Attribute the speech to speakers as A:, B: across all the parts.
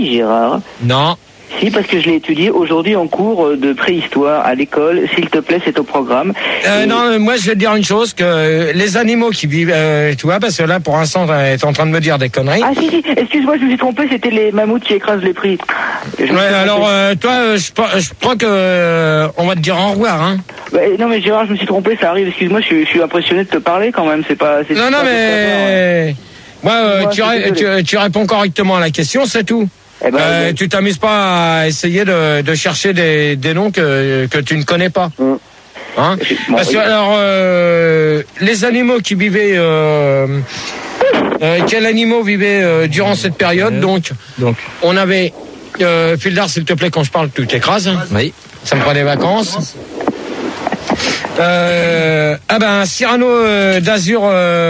A: Gérard.
B: Non.
A: Si, parce que je l'ai étudié aujourd'hui en cours de préhistoire à l'école. S'il te plaît, c'est au programme.
B: Non, moi je vais te dire une chose, que les animaux qui vivent, tu vois, parce que là pour l'instant t'es en train de me dire des conneries.
A: Ah si, excuse-moi, je me suis trompé, c'était les mammouths qui écrasent les prix.
B: Ouais, alors toi, je crois que on va te dire au revoir, hein.
A: Non mais Gérard, je me suis trompé, ça arrive, excuse-moi, je suis impressionné de te parler quand même, c'est pas...
B: Non, mais... tu réponds correctement à la question, c'est tout. Tu t'amuses pas à essayer de chercher des noms que tu ne connais pas. Hein? Parce que alors les animaux qui vivaient quels animaux vivaient durant cette période, donc on avait Fildar, s'il te plaît, quand je parle tu t'écrases.
C: Oui.
B: Ça me prend des vacances. Cyrano d'Azur.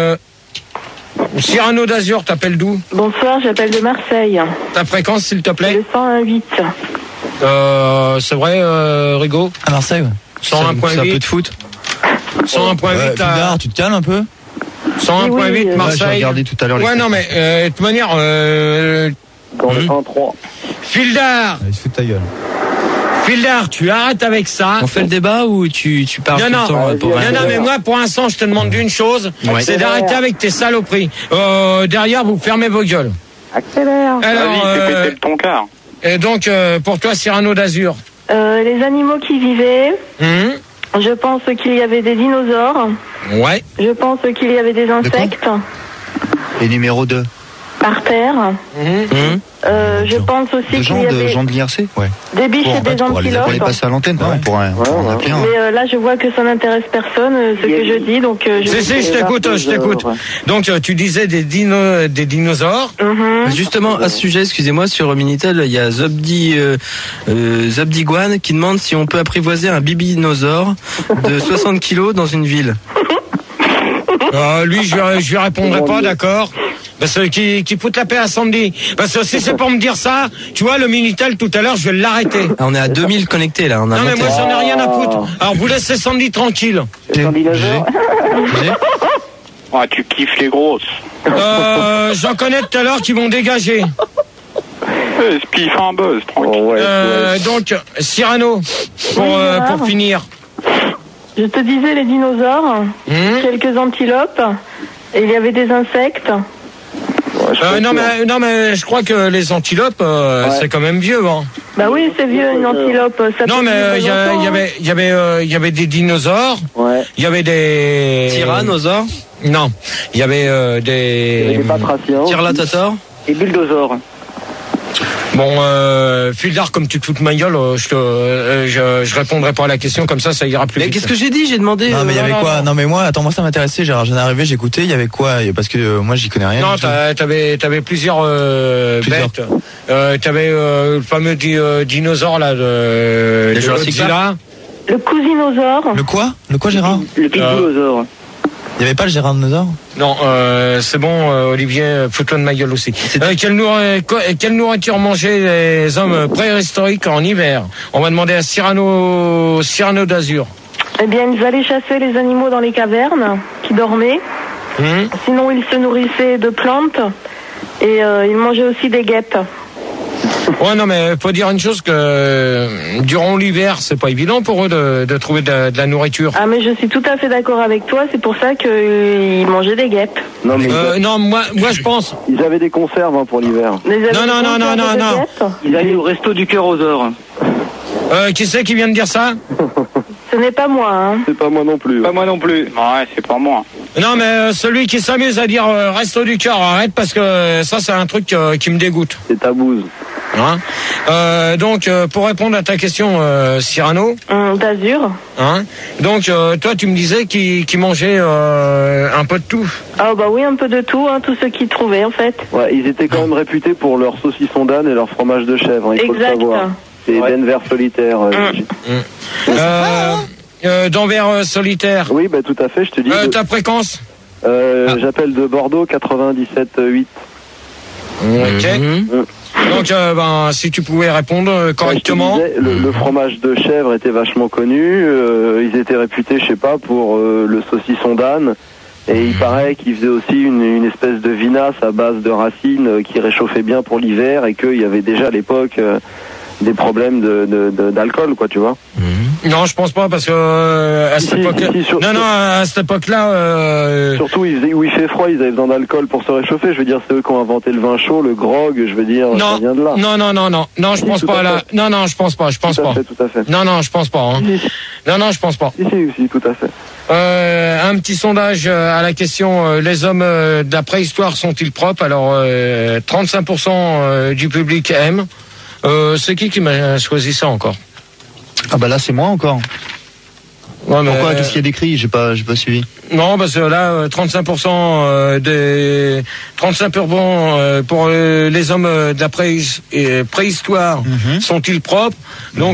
B: Cyrano d'Azur, t'appelles d'où?
D: Bonsoir, j'appelle de Marseille.
B: Ta fréquence, s'il te plaît?
D: Le 101.8.
B: C'est vrai, Rigaud?
C: À Marseille, ouais.
B: 101.8.
C: C'est un peu de foot.
B: 101.8.
C: Fildar, tu te calmes un peu?
B: 101.8 Marseille.
C: J'ai regardé tout à l'heure.
B: Ouais, non, mais de toute manière.
A: Dans le 103.
B: Fildar.
C: Il se fout de ta gueule.
B: Fildar, tu arrêtes avec ça.
C: On fait le débat ou tu parles tout le temps pour rien?
B: Non, mais moi, pour l'instant, je te demande d'une chose, c'est d'arrêter avec tes saloperies. Derrière, vous fermez vos gueules.
D: Accélère.
B: Alors,
E: péter le ton quart.
B: Et donc, pour toi, Cyrano d'Azur.
D: Les animaux qui vivaient, je pense qu'il y avait des dinosaures.
B: Ouais.
D: Je pense qu'il y avait des insectes.
F: Et numéro 2.
D: Par terre. Je pense aussi qu'il y avait
F: gens de l'IRC. Ouais.
D: des biches et des
F: Pour les
D: antilopes.
F: passer à l'antenne, on pourrait en appeler un.
D: Mais là, je vois que ça n'intéresse personne, ce que je dis, donc
B: je t'écoute. Donc, tu disais des dinosaures.
C: Justement, à ce sujet, excusez-moi, sur Minitel, il y a Zobdiguan qui demande si on peut apprivoiser un bibinosaure de 60 kilos dans une ville.
B: Lui, je lui répondrai pas, d'accord. Parce que qui fout la paix à Sandy. Parce que si c'est pour me dire ça, tu vois, le Minitel tout à l'heure, je vais l'arrêter.
C: Ah, on est à 2000 connectés là. Non,
B: mais moi j'en ai rien à foutre. Alors vous laissez Sandy tranquille.
E: Ah, tu kiffes les grosses.
B: J'en connais tout à l'heure qui vont dégager.
E: Spiff un buzz, tranquille.
B: Donc, Cyrano, pour finir.
D: Je te disais les dinosaures, quelques antilopes, et il y avait des insectes.
B: Non mais je crois que les antilopes c'est quand même vieux, hein.
D: Bah oui, c'est vieux, une antilope. Ça
B: non mais il y avait des dinosaures.
A: Ouais.
B: Il y avait des
C: tyrannosaures.
B: Non, il y avait des
A: batraciens.
C: Tirlatator
A: Et bulldosaures.
B: Bon, Fildar, comme tu te fous de ma gueule, je répondrai pas à la question, comme ça ira plus vite.
C: Mais qu'est-ce que j'ai dit? J'ai demandé.
F: Non, mais il y avait quoi? Non, mais moi, attends, moi ça m'intéressait, Gérard. J'en arrivé, j'écoutais, il y avait quoi? Parce que moi j'y connais rien.
B: Non, t'avais plusieurs bêtes. T'avais le fameux dinosaure là de Godzilla.
D: Le cousinosaure.
F: Le quoi? Le quoi, Gérard?
A: Le pitbullosaure.
F: Il n'y avait pas le Gérard Dinosaure?
B: Non, c'est bon, Olivier, fous-toi de ma gueule aussi. Quelle nourriture mangeaient les hommes préhistoriques en hiver? On va demander à Cyrano d'Azur.
D: Eh bien, ils allaient chasser les animaux dans les cavernes, qui dormaient. Sinon, ils se nourrissaient de plantes. Et ils mangeaient aussi des guêpes.
B: Ouais, non, mais faut dire une chose, que durant l'hiver, c'est pas évident pour eux de trouver de la nourriture.
D: Ah, mais je suis tout à fait d'accord avec toi, c'est pour ça qu'ils mangeaient des guêpes.
A: Non, mais
B: non, moi je pense.
A: Ils avaient des conserves pour l'hiver.
B: Non.
A: Ils allaient au resto du cœur aux ors.
B: Qui c'est qui vient de dire ça?
D: Ce n'est pas moi, hein.
A: C'est pas moi non plus.
E: Pas moi non plus. Ouais, c'est pas moi.
B: Non, mais celui qui s'amuse à dire resto du cœur, arrête, parce que ça c'est un truc qui me dégoûte.
A: C'est ta bouse.
B: Hein? Donc pour répondre à ta question, Cyrano
D: d'Azur,
B: hein? Donc toi tu me disais qu'il mangeait un peu de tout.
D: Ah bah oui, un peu de tout, hein, tout ce qu'ils trouvaient en fait.
A: Ouais, ils étaient quand même réputés pour leur saucisson d'âne et leur fromage de chèvre, il faut le savoir. C'est Denver solitaire.
B: Denver solitaire.
A: Oui, bah tout à fait, je te dis.
B: Ta fréquence?
A: J'appelle de Bordeaux, 97.8.
B: Ok. Donc, si tu pouvais répondre correctement.
A: Le fromage de chèvre était vachement connu. Ils étaient réputés, je sais pas, pour le saucisson d'âne Et il paraît qu'ils faisaient aussi une espèce de vinasse à base de racines qui réchauffait bien pour l'hiver et qu'il y avait déjà à l'époque des problèmes d'alcool, quoi, tu vois.
B: Non, je pense pas, parce que à cette époque-là,
A: surtout où il fait froid, ils avaient besoin d'alcool pour se réchauffer. Je veux dire, c'est eux qui ont inventé le vin chaud, le grog. Je veux dire, ça vient de là.
B: Non, je pense pas là. Non, je pense pas.
A: Tout à fait.
B: Non, je pense pas. Hein. Non, je pense pas.
A: Si, tout à fait.
B: Un petit sondage à la question les hommes de la préhistoire sont-ils propres? Alors 35% du public aime. C'est qui m'a choisi ça encore?
F: Ah bah là c'est moi encore. Ouais, pourquoi? Qu'est-ce qu'il y a d'écrit? J'ai pas suivi.
B: Non, parce que là 35% des 35% pour les hommes de la préhistoire sont-ils propres? Donc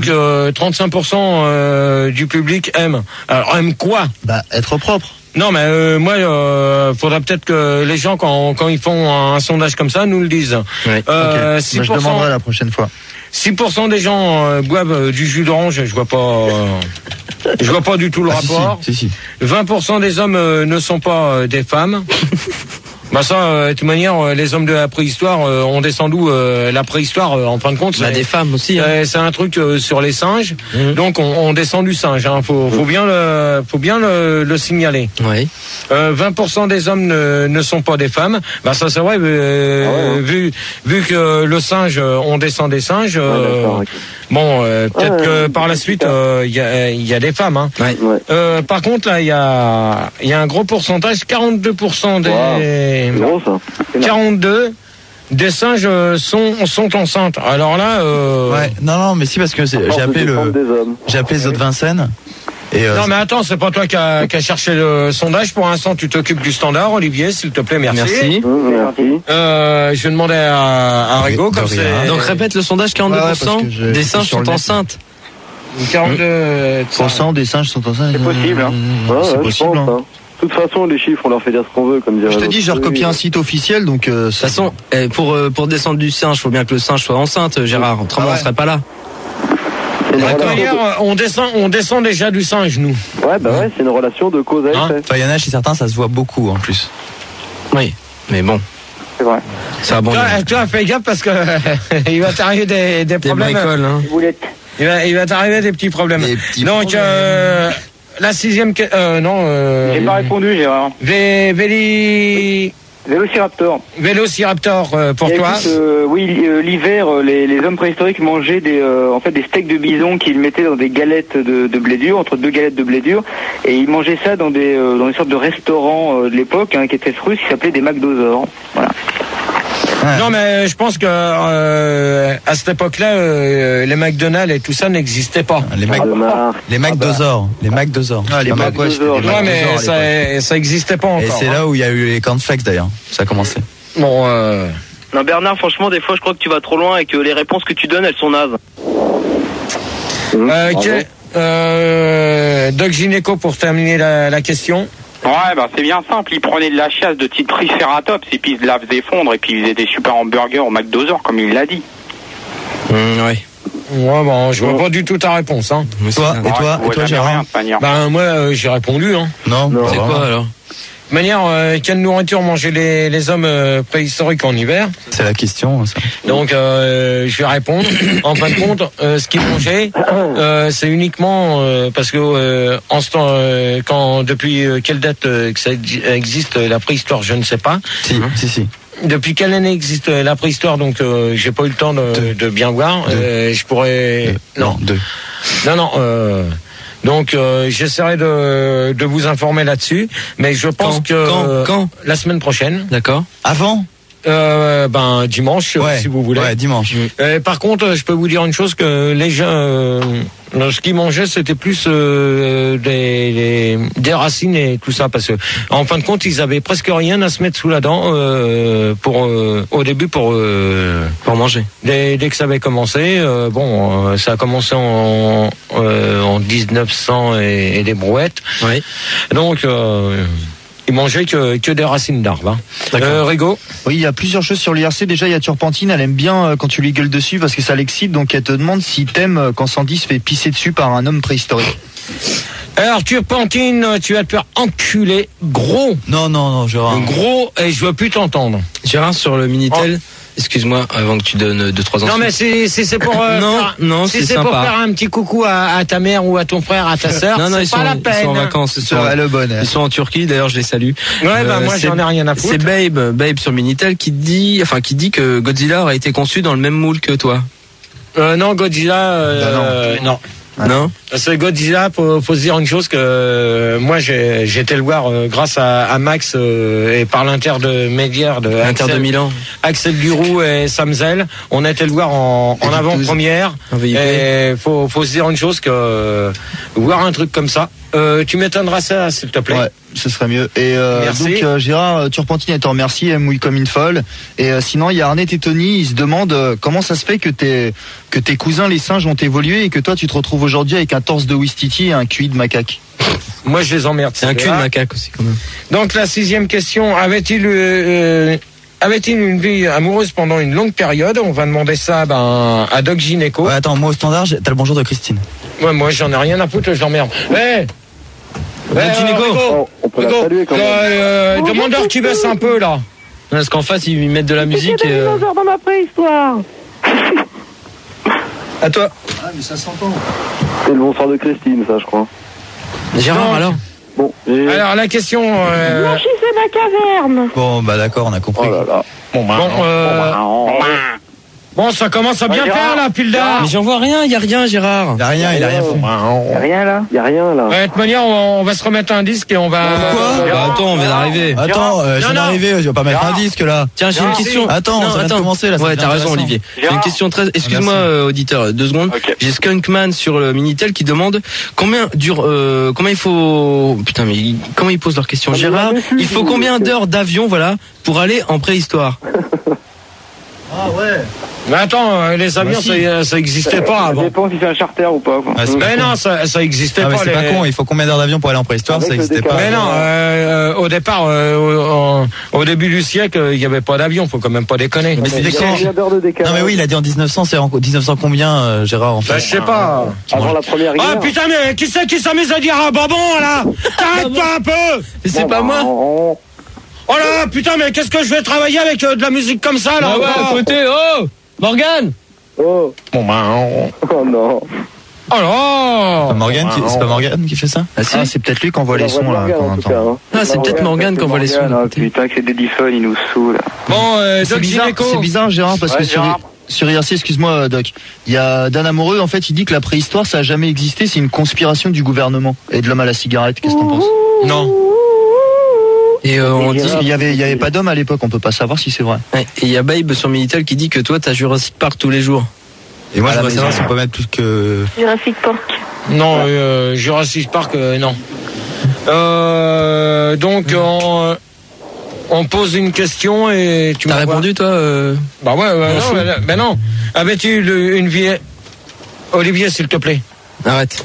B: 35% du public aime. Alors aime quoi?
F: Bah être propre.
B: Non, mais moi, faudrait peut-être que les gens, quand ils font un sondage comme ça, nous le disent.
F: Oui. Okay. 6%, je demanderai la prochaine fois.
B: 6% des gens boivent du jus d'orange. Je vois pas du tout le rapport.
F: Si.
B: 20% des hommes ne sont pas des femmes. Bah ça, de toute manière, les hommes de la préhistoire ont descendu la préhistoire en fin de compte.
C: Bah des femmes aussi. Hein.
B: C'est un truc sur les singes. Donc on descend du singe. Hein. Faut bien le signaler.
C: Oui.
B: 20% des hommes ne sont pas des femmes. Bah ça c'est vrai. Vu que le singe, on descend des singes. Bon, peut-être que par la suite, il y a des femmes. Hein.
C: Ouais.
B: Par contre, là, il y a un gros pourcentage, 42% des...
A: C'est gros, ça.
B: 42 des singes sont enceintes. Alors là...
F: Ouais, non, mais si, parce que j'ai appelé les autres Vincennes.
B: Non, mais attends, c'est pas toi qui a cherché le sondage. Pour l'instant, tu t'occupes du standard, Olivier, s'il te plaît, merci. Je vais demander à Rigo, comme c'est...
C: Donc répète le sondage, 42% des singes sont enceintes.
B: 42%
F: des singes sont enceintes.
E: C'est possible, hein.
F: C'est possible, hein.
A: De toute façon, les chiffres, on leur fait dire ce qu'on veut, comme dirait.
F: Je t'ai dit, j'ai recopié un site officiel, donc.
C: De toute façon, pour descendre du singe, faut bien que le singe soit enceinte, Gérard. Autrement, on serait pas là.
B: On descend déjà du singe, nous.
A: Ouais, c'est une relation de cause à effet.
F: Il y en a chez certains, ça se voit beaucoup en plus.
C: Oui, mais bon.
E: C'est vrai.
C: Ça bon.
B: Toi, fais gaffe parce que il va t'arriver des problèmes.
C: Bricoles, hein.
B: Il va t'arriver des petits problèmes. Donc, la 6e... non...
E: J'ai pas répondu, Gérard.
B: Vélociraptor pour toi.
E: L'hiver, les hommes préhistoriques mangeaient des steaks de bison qu'ils mettaient dans des galettes de blé dur, entre deux galettes de blé dur, et ils mangeaient ça dans des sortes de restaurants de l'époque, qui étaient russes, qui s'appelaient des McDosaures. Voilà.
B: Non, mais je pense que à cette époque-là, les McDonald's et tout ça n'existaient pas.
F: Les McDosaures. Les McDosaures.
B: Ouais, mais ça existait pas encore.
F: Et c'est là où il y a eu les cornflakes d'ailleurs. Ça a commencé.
B: Bon.
G: Non, Bernard, franchement, des fois, je crois que tu vas trop loin et que les réponses que tu donnes, elles sont nazes.
B: Doc Gynéco, pour terminer la question.
E: Ouais, c'est bien simple. Ils prenaient de la chasse de type Triceratops et puis ils la faisaient fondre et puis ils faisaient des super hamburgers au McDosaures, comme il l'a dit.
C: Ouais.
B: Ouais, bon, je vois pas du tout ta réponse, hein.
F: Et toi, Gérard?
B: Moi, j'ai répondu, hein.
F: Non.
C: C'est quoi alors?
B: De manière, quelle nourriture mangeaient les hommes préhistoriques en hiver? C'est
F: la question, ça.
B: Donc, je vais répondre. En fin de compte, ce qu'ils mangeaient, c'est uniquement parce que en ce temps, depuis quelle date que ça existe la préhistoire, je ne sais pas.
F: Si.
B: Depuis quelle année existe la préhistoire? Donc, j'ai pas eu le temps de bien voir. Je pourrais.
F: Deux.
B: Non. Donc j'essaierai de vous informer là-dessus, mais je pense
C: quand
B: la semaine prochaine.
C: D'accord.
F: Avant
B: dimanche, si vous voulez.
F: Ouais, dimanche.
B: Par contre, je peux vous dire une chose, que les gens, ce qu'ils mangeaient, c'était plus des racines et tout ça, parce que en fin de compte, ils avaient presque rien à se mettre sous la dent au début pour
C: manger. Dès
B: que ça avait commencé, ça a commencé en 1900 et des brouettes.
C: Oui.
B: Donc ils mangeaient que des racines d'arbres. Hein. Rigo?
F: Oui, il y a plusieurs choses sur l'IRC. Déjà, il y a Turpentine, elle aime bien quand tu lui gueules dessus parce que ça l'excite. Donc, elle te demande si t'aimes quand Sandy se fait pisser dessus par un homme préhistorique.
B: Alors, Turpentine, tu vas te faire enculer gros.
F: Non, Gérard.
B: Gros, et je veux plus t'entendre.
C: Gérard, sur le Minitel, excuse-moi, avant que tu donnes 2-3 ans.
B: Non, mais si c'est pour
C: c'est sympa.
B: Pour faire un petit coucou à ta mère ou à ton frère, à ta sœur,
C: non,
B: c'est pas la peine.
C: Ils sont en vacances. Ils sont en Turquie, d'ailleurs, je les salue.
B: Ouais, moi, j'en ai rien à foutre.
C: C'est Babe sur Minitel qui dit que Godzilla aurait été conçu dans le même moule que toi.
B: Non, Godzilla, non.
C: Non.
B: C'est Godzilla, faut se dire une chose que moi j'ai été le voir grâce à Max et par l'intermédiaire de
C: Milan.
B: Axel Gurou et Sam Zell. On a été le voir en avant-première. Et faut se dire une chose que voir un truc comme ça. Tu m'étonneras ça, s'il te plaît.
F: Ouais, ce serait mieux. Et
B: merci.
F: donc Gérard Turpentine te remercie, elle mouille comme une folle. Et sinon il y a Arnett et Tony, ils se demandent comment ça se fait que tes cousins les singes ont évolué et que toi tu te retrouves aujourd'hui avec un torse de Ouistiti et un QI de macaque.
B: Moi je les emmerde.
C: C'est un QI de macaque aussi quand même.
B: Donc la 6e question, avait-il une vie amoureuse pendant une longue période? On va demander ça à Doc Gynéco.
F: Ouais, attends, moi au standard, t'as le bonjour de Christine.
B: Ouais, moi j'en ai rien à foutre, je l'emmerde.
C: Doc Gynéco,
A: on peut la saluer quand même.
B: Demandeur qui baisse un peu là.
C: Parce qu'en face ils mettent de la musique
D: et dans ma préhistoire.
C: À toi.
F: Ah mais ça s'entend.
A: C'est le bonsoir de Christine, ça, je crois.
C: Gérard, alors.
A: Bon,
B: alors la question.
D: Blanchissez ma caverne.
F: Bon bah d'accord, on a compris.
A: Oh là là.
B: Bon, ça commence à bien faire là, Pildar.
C: Mais j'en vois rien, il y a rien, Gérard.
F: Il a rien fait.
A: Y a rien là.
B: De toute manière, on va se remettre un disque et on va.
F: Pourquoi
C: Attends, on vient d'arriver.
F: Attends, je viens d'arriver, je vais pas mettre un disque là.
C: Tiens, j'ai une question.
F: Attends, ça vient de commencer là.
C: Ouais, t'as raison, Olivier. J'ai une question très. Excuse-moi, auditeur, 2 secondes. J'ai Skunkman sur le Minitel qui demande comment il faut. Putain, mais comment ils posent leur question, Gérard? Il faut combien d'heures d'avion, voilà, pour aller en préhistoire?
F: Ah ouais.
B: Mais attends, les avions, ça existait pas avant.
E: Ça dépend si c'est un charter ou pas. Quoi.
B: Mais non, ça existait pas.
F: C'est pas con, il faut combien d'heures d'avion pour aller en préhistoire? Ça existait pas.
B: Mais non, au départ, au début du siècle, il y avait pas d'avion, faut quand même pas déconner.
F: Mais c'était quand? Non mais oui, il a dit en 1900, c'est en 1900 combien, Gérard, en fait?
B: Bah, je sais pas.
A: Avant la première guerre.
B: Ah putain, mais qui c'est qui s'amuse à dire un bonbon là? T'arrêtes-toi un peu!
C: Mais c'est pas moi.
B: Oh là, putain, mais qu'est-ce que je vais travailler avec de la musique comme ça là?
C: Ah ouais, à côté, Morgane!
A: Oh.
B: Bon
A: Oh non.
B: Oh là!
F: Morgane, c'est pas Morgane qui fait ça? Ah si, c'est peut-être lui qui envoie les sons là.
C: Ah, c'est peut-être Morgane qui envoie les sons.
E: Putain, que c'est Deadifone, il nous saoule.
B: Bon, Doc Gynéco.
F: C'est bizarre, Gérard, parce que sur IRC, excuse-moi, Doc, il y a Dan Amoureux, en fait, il dit que la préhistoire, ça a jamais existé, c'est une conspiration du gouvernement et de l'homme à la cigarette. Qu'est-ce que t'en penses?
B: Non.
C: Et on dit
F: qu'il y avait pas d'homme à l'époque, on peut pas savoir si c'est vrai.
C: Et il y a Babe sur Minitel qui dit que toi t'as Jurassic Park tous les jours.
F: Et moi je voudrais savoir si on peut mettre plus que
D: Jurassic Park.
B: Non, Jurassic Park, non. Donc on pose une question et tu
C: m'as répondu toi
B: Bah ouais, non. Avais-tu une vie? Olivier, s'il te plaît.
C: Arrête.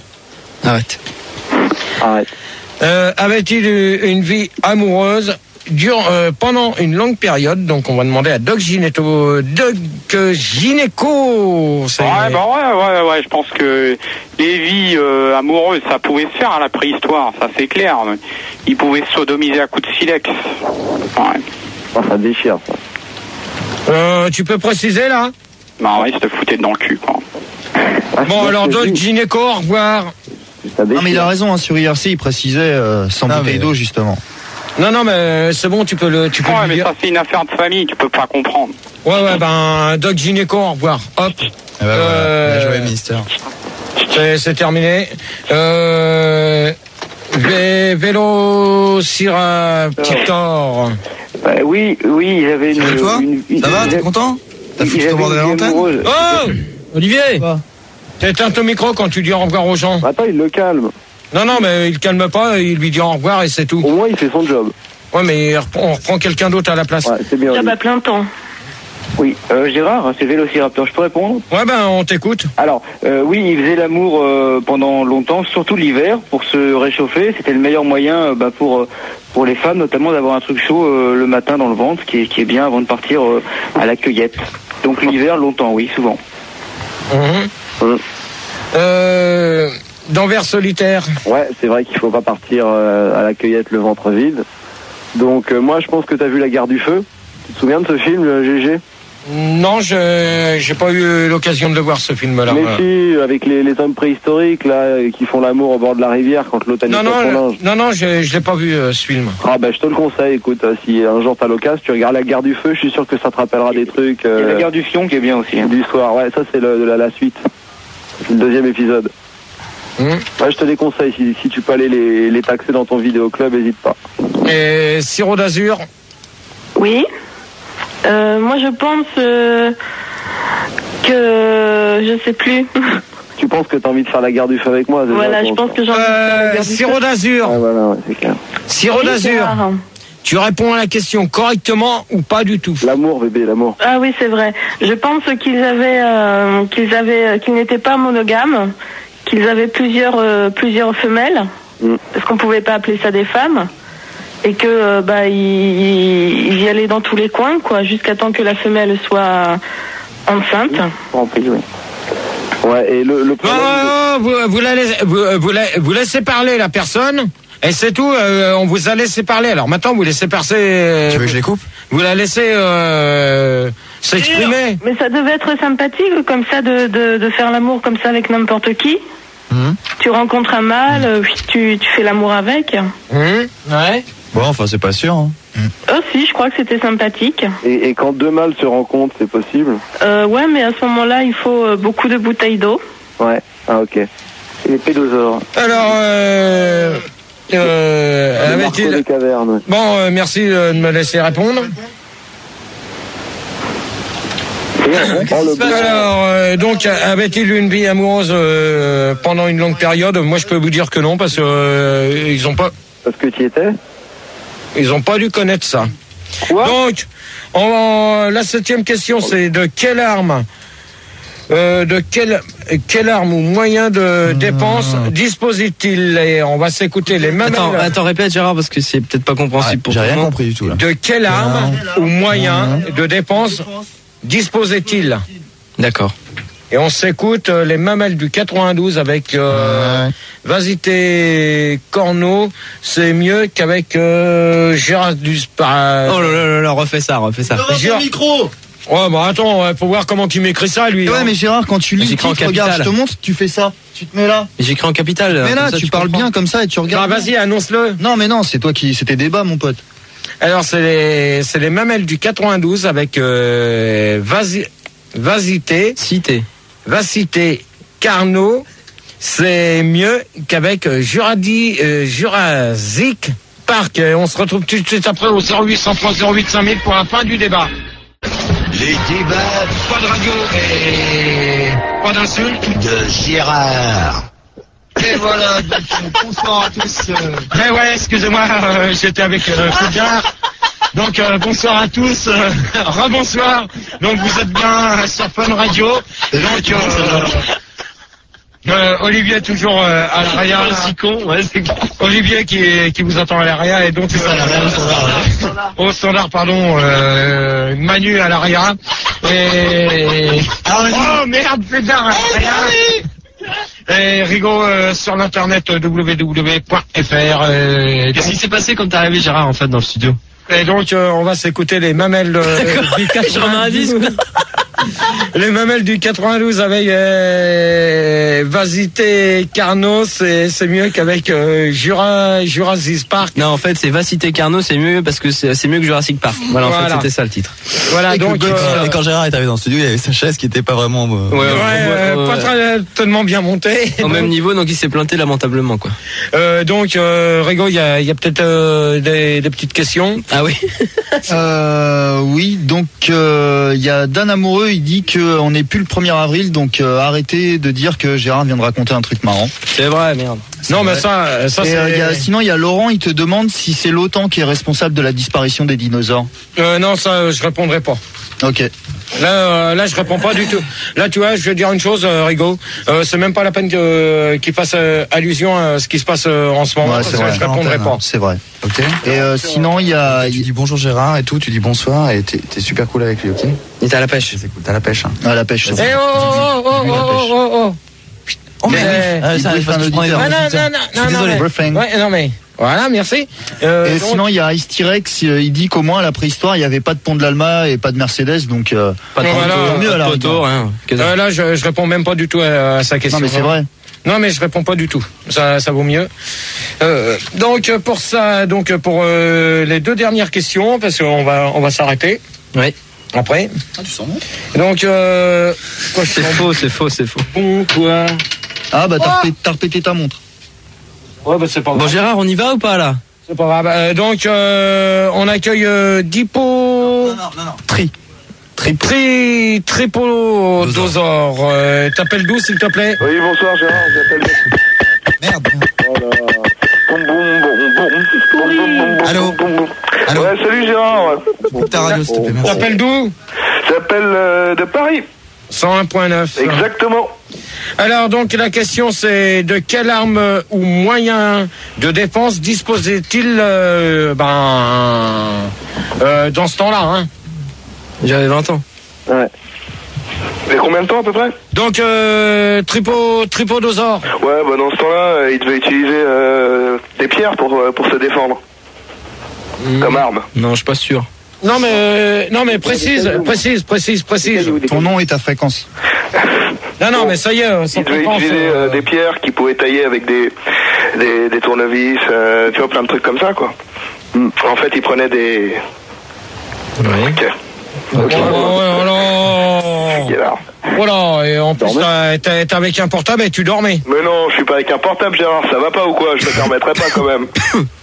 B: Avait-il une vie amoureuse pendant une longue période? Donc on va demander à Doc Gynéco. Ouais,
H: je pense que les vies amoureuses, ça pouvait se faire à la préhistoire, ça c'est clair. Ils pouvaient se sodomiser à coups de silex. Ouais.
A: Oh, ça déchire ça.
B: Tu peux préciser là?
H: Bah ouais, ils se foutaient dans le cul quoi.
B: Bon alors Doc Gynéco, au revoir.
F: Non mais il a raison, hein, sur IRC il précisait sans bouteille d'eau justement.
B: Non mais c'est bon, tu peux
H: ouais, mais ça c'est une affaire de famille, tu peux pas comprendre.
B: Ouais, Doc Gynéco, au revoir. Hop.
F: Bien joué, ministère.
B: C'est terminé. Vélociraptor.
E: Oui, ils avaient une.
F: Toi ça va, t'es content? T'as foutu ton bordel à l'antenne?
B: Oh Olivier, t'éteins ton micro quand tu dis au revoir aux gens.
A: Attends, il le calme.
B: Non, mais il calme pas, il lui dit au revoir et c'est tout.
A: Au moins, il fait son job.
B: Ouais, mais on reprend quelqu'un d'autre à la place.
A: Ouais, c'est bien.
D: Job à plein temps.
E: Oui, Gérard, c'est Vélociraptor, je peux répondre?
B: Ouais, on t'écoute.
E: Alors, oui, il faisait l'amour pendant longtemps, surtout l'hiver, pour se réchauffer. C'était le meilleur moyen pour les femmes, notamment d'avoir un truc chaud le matin dans le ventre, qui est bien avant de partir à la cueillette. Donc l'hiver, longtemps, oui, souvent.
B: d'Envers solitaire.
A: Ouais, c'est vrai qu'il faut pas partir à la cueillette le ventre vide. Donc moi je pense que t'as vu La Guerre du Feu. Tu te souviens de ce film, GG?
B: Non, j'ai pas eu l'occasion de le voir, ce film-là.
A: Mais si, avec les hommes préhistoriques là qui font l'amour au bord de la rivière quand l'autre a son linge.
B: Non, je l'ai pas vu ce film.
A: Ah bah je te le conseille, écoute, si un jour t'as l'occasion, tu regardes La Guerre du Feu, je suis sûr que ça te rappellera des trucs.
E: Il y a La Guerre du Fion qui est bien aussi.
A: Du soir, ouais, ça c'est la suite. C'est le 2e épisode. Ouais, je te déconseille, si tu peux aller les taxer dans ton vidéoclub, n'hésite pas.
B: Et Sirop d'Azur?
D: Oui. Moi je pense que je sais plus.
A: Tu penses que t'as envie de faire La Guerre du Feu avec moi?
D: Voilà, je pense que j'ai envie de faire La Guerre du Feu.
B: Sirop d'Azur.
A: Ah voilà, ouais, c'est clair.
B: Sirop d'Azur. Tu réponds à la question correctement ou pas du tout?
A: L'amour, bébé, l'amour.
D: Ah oui, c'est vrai. Je pense qu'ils n'étaient pas monogames, qu'ils avaient plusieurs femelles, parce qu'on pouvait pas appeler ça des femmes. Et que ils y allaient dans tous les coins, quoi, jusqu'à temps que la femelle soit enceinte.
A: Remplie, oui. Ouais, et le
B: problème... vous laissez parler la personne, et c'est tout, on vous a laissé parler. Alors maintenant, vous laissez passer...
F: tu veux que je les coupe?
B: Vous la laissez s'exprimer.
D: Mais ça devait être sympathique, comme ça, de faire l'amour comme ça avec n'importe qui. Tu rencontres un mâle, tu fais l'amour avec.
B: Ouais.
F: Bon, enfin, c'est pas sûr. Hein.
D: Oh si, je crois que c'était sympathique.
A: Et quand deux mâles se rencontrent, c'est possible?
D: Ouais, mais à ce moment-là, il faut beaucoup de bouteilles d'eau.
A: Ouais, ah ok. Et les pédosaures.
B: Alors,
A: des cavernes.
B: Bon, merci de me laisser répondre. Alors, donc, avait-il une vie amoureuse pendant une longue période? Moi, je peux vous dire que non, parce que ils ont pas.
A: Parce que tu y étais?
B: Ils ont pas dû connaître ça.
A: Quoi?
B: Donc, la 7e question, c'est de quelle arme, quelle arme ou moyen de dépense dispose-t-il? Et on va s'écouter les mêmes.
C: Attends, répète Gérard, parce que c'est peut-être pas compréhensible pour
F: toi.
C: J'ai
F: rien compris du tout là.
B: De quelle arme ou moyen de dépense disposait-il? D'accord. Et on s'écoute les mamelles du 92 avec Vasité Corneau. C'est mieux qu'avec Gérard Duspar.
C: Oh là, refais ça.
F: Gérard... micro.
B: Ouais, bah attends, faut voir comment tu m'écris ça, lui.
F: Ouais, mais Gérard, quand tu lis, regarde, je te montre, tu fais ça. Tu te mets là.
C: J'écris en capital.
F: Mais là, tu parles bien comme ça et tu regardes.
B: Non, vas-y, annonce-le.
F: Non, mais non, c'est toi qui. C'était débat, mon pote.
B: Alors, c'est les mamelles du 92 avec Vasité Carnot. C'est mieux qu'avec Jurassic Park. On se retrouve tout de suite après au 0803 08 5000 pour la fin du débat.
I: Les débats.
B: Pas de radio et pas d'insultes.
I: De Gérard.
B: Et voilà, donc, bonsoir à tous. Mais ouais, excusez-moi, j'étais avec Gérard. Donc bonsoir à tous, rebonsoir. Donc vous êtes bien sur Fun Radio. Donc Olivier toujours à l'arrière. Olivier qui vous attend à l'arrière et donc au standard pardon. Manu à l'arrière et oh merde pédard à l'arrière. Et Rigaud sur l'internet www.fr.
C: Qu'est-ce qui s'est passé quand t'es arrivé Gérard en fait dans le studio?
B: Et donc on va s'écouter les mamelles du 92. Les mamelles du 92 avec Vasité Carnot, c'est mieux qu'avec Jurassic Park.
C: Non, en fait, c'est Vasité Carnot, c'est mieux parce que c'est mieux que Jurassic Park. Voilà, en fait, c'était ça le titre.
B: Voilà, donc
F: et quand Gérard est arrivé dans le studio, il y avait sa chaise qui était pas vraiment
B: pas très tellement bien montée.
C: Au même niveau, donc il s'est planté lamentablement quoi.
B: Donc Rigaud, il y a peut-être des petites questions.
C: Ah oui.
F: Oui, donc il y a Dan Amoureux, il dit qu'on n'est plus le 1er avril, donc arrêtez de dire que Gérard vient de raconter un truc marrant.
C: C'est vrai, merde.
B: Non, mais ça c'est...
F: sinon, il y a Laurent, il te demande si c'est l'OTAN qui est responsable de la disparition des dinosaures.
B: Non, ça, je répondrai pas.
F: Ok.
B: Là, je réponds pas du tout. Là, tu vois, je vais dire une chose, Rigaud. C'est même pas la peine qu'il fasse allusion à ce qui se passe en ce moment.
F: Ouais,
B: parce que je répondrai pas.
F: C'est vrai.
J: Ok.
F: Et sinon, il y a...
J: Tu dis bonjour Gérard et tout, tu dis bonsoir et t'es super cool avec lui, ok?
C: Il est à la pêche.
J: T'es à la pêche. Hein.
F: À la pêche.
B: Eh oh.
F: Oh mais
B: non mais voilà, merci.
F: Et donc, sinon il y a Ice T-Rex, il dit qu'au moins à la préhistoire il y avait pas de pont de l'Alma et pas de Mercedes, donc
C: pas de mieux à la rigueur.
B: Là je réponds même pas du tout à sa question.
F: Non mais c'est vrai.
B: Non mais je réponds pas du tout. Ça vaut mieux. Donc pour ça, pour les deux dernières questions, parce qu'on va s'arrêter.
C: Oui.
B: Après.
F: Ah, tu sens bon.
B: Donc
C: c'est faux.
B: Bon quoi.
F: Ah bah t'as répété ta montre.
B: Ouais bah c'est pas grave.
C: Bon Gérard, on y va ou pas là?
B: C'est pas grave. Donc on accueille Dipo.
F: Non.
B: Tripodosor. T'appelles d'où s'il te plaît?
A: Oui, bonsoir Gérard, j'appelle.
F: Merde.
A: Oh là.
F: Allô.
A: Ouais, salut Gérard.
F: Ta radio s'il te plaît, merci.
B: T'appelles d'où?
A: J'appelle de Paris.
B: 101.9.
A: Exactement.
B: Alors donc la question c'est de quelle arme ou moyen de défense disposait-il dans ce temps-là hein?
C: J'avais 20 ans.
A: Ouais. Et combien de temps à peu près?
B: Donc Tripodosor.
A: Ouais, bah dans ce temps-là, il devait utiliser des pierres pour se défendre. Comme arme.
C: Non, je suis pas sûr.
B: Non mais précise.
F: Ton nom et ta fréquence.
B: Non mais ça y est,
A: il devait utiliser des pierres qu'il pouvait tailler avec des tournevis, tu vois, plein de trucs comme ça quoi. En fait, il prenait des...
C: Oui.
A: Ok.
B: Voilà, et en plus t'es avec un portable et tu dormais.
A: Mais non, je suis pas avec un portable Gérard, ça va pas ou quoi? Je me permettrai pas quand même.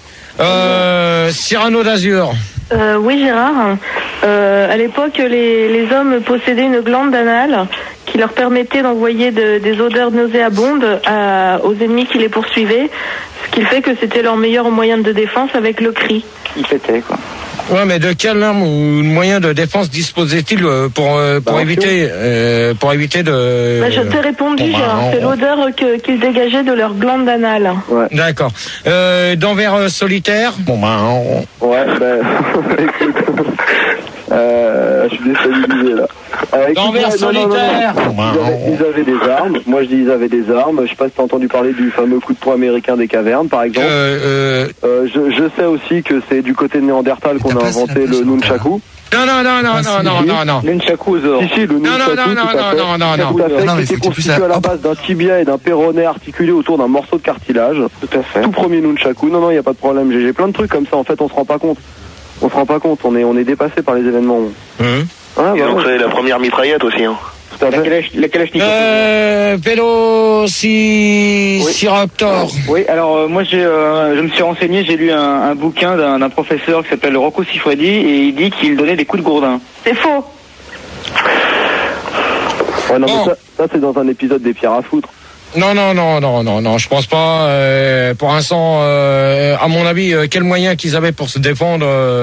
B: Cyrano d'Azur.
D: Oui Gérard, à l'époque les hommes possédaient une glande anale qui leur permettait d'envoyer des odeurs nauséabondes aux ennemis qui les poursuivaient, ce qui fait que c'était leur meilleur moyen de défense avec le cri.
E: Il pétait quoi.
B: Ouais, mais de quel arme ou moyen de défense disposait-il pour éviter de...
D: je t'ai répondu, Gérard, c'est l'odeur qu'ils dégageaient de leur glande anale.
A: Ouais.
B: D'accord. D'envers solitaire.
A: Ouais, écoute, je suis déstabilisé là.
B: D'envers solitaire.
A: Ils avaient des armes. Moi je dis ils avaient des armes. Je sais pas si t'as entendu parler du fameux coup de poing américain des cavernes par exemple. Je sais aussi que c'est du côté de Néandertal qu'on a inventé le nunchaku.
B: Non.
A: Nunchaku aux or. Si, le nunchaku.
B: Non.
A: Qui était constitué à la base d'un tibia et d'un péroné articulé autour d'un morceau de cartilage.
E: Tout à fait.
A: Tout premier nunchaku. Non, il y a pas de problème. J'ai plein de trucs comme ça. En fait, on se rend pas compte. On est dépassé par les événements. Ah, et donc c'est la première mitraillette aussi. Hein.
E: La Kalachnikov.
B: Vélociraptor.
E: Oui, alors moi je me suis renseigné, j'ai lu un bouquin d'un professeur qui s'appelle Rocco Siffredi et il dit qu'il donnait des coups de gourdin.
D: C'est faux.
A: Ouais, non, mais ça c'est dans un épisode des pierres à foutre.
B: Non, je pense pas. Pour l'instant, à mon avis, quel moyen qu'ils avaient pour se défendre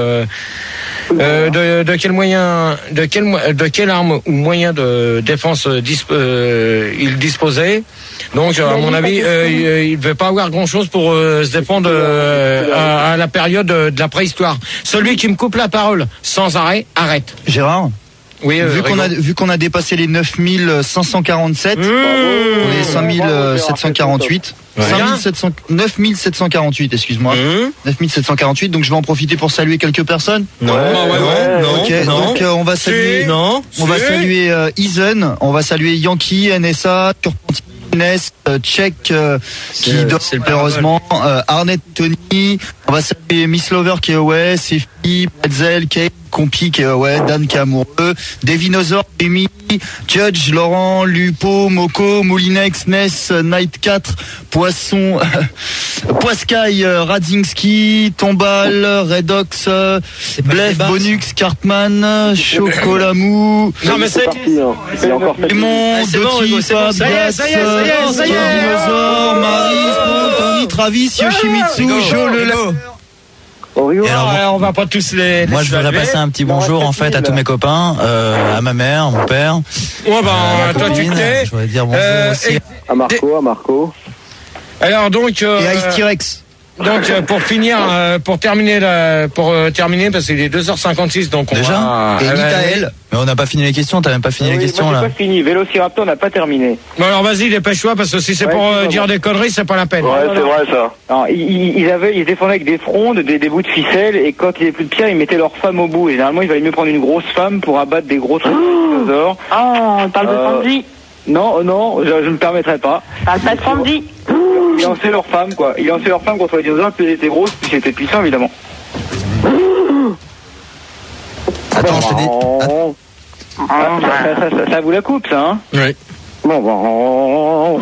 B: de quelle arme ou moyen de défense ils disposaient. Donc, à mon avis, il ne devait pas avoir grand-chose pour se défendre à la période de la préhistoire. Celui qui me coupe la parole sans arrêt, arrête.
F: Gérard.
B: Oui,
F: vu qu'on a dépassé les 9547, on est 5748. 9748, excuse-moi. 9748, donc je vais en profiter pour saluer quelques personnes.
B: Non.
F: Donc on va saluer saluer Isen, on va saluer Yankee, NSA, Turpentines, Tchèque qui dort heureusement, Arnett Tony, on va saluer Miss Lover qui est ouais, Sefi, Pretzel, Kate, Compi qui est ouais, Dan qui est amoureux, Devinosaur, Amy, Judge, Laurent, Lupo, Moko, Moulinex, Ness, Night 4, Poisson, Poiscaille, Radzinski, Tombal, Redox, Blef, Bonux, Cartman, Chocolamou,
B: non mais c'est
F: Raymond, Doty, Fab, Dinosaure, Marie, Tony, Travis, Yoshimitsu, Jo,
B: on va pas tous les.
K: Moi, je voudrais passer un petit bonjour en fait à tous mes copains, à ma mère, mon père.
B: Ouais, toi tu t'es.
K: Je voudrais dire bonjour aussi
A: à Marco.
B: Alors donc.
F: Et à Ice T-Rex.
B: pour finir, pour terminer, parce qu'il est 2h56, donc on
K: déjà
B: va...
K: Et Mitaël. Mais on n'a pas fini les questions, t'as même pas fini les questions
E: moi,
K: là.
E: j'ai pas fini, Vélociraptor n'a pas terminé.
B: Bon alors vas-y, dépêche-toi, parce que si c'est pour dire des conneries, c'est pas la peine.
A: Ouais, c'est vrai ça.
E: Alors, ils défendaient avec des frondes, des bouts de ficelle, et quand il n'y avait plus de pierre, ils mettaient leur femme au bout. Et généralement, il valait mieux prendre une grosse femme pour abattre des gros trucs de dinosaures.
D: Ah, on parle de Sandy.
E: Non, je ne me permettrai pas.
D: Parle pas de Sandy.
E: Ils lançaient leur femme, quoi. Ils lançaient leur femme contre les dinosaures, plus ils étaient grosses, plus ils étaient puissants, évidemment.
K: Attends, je te dis.
E: Ça vous la coupe, ça, hein?
B: Oui.
E: Bon.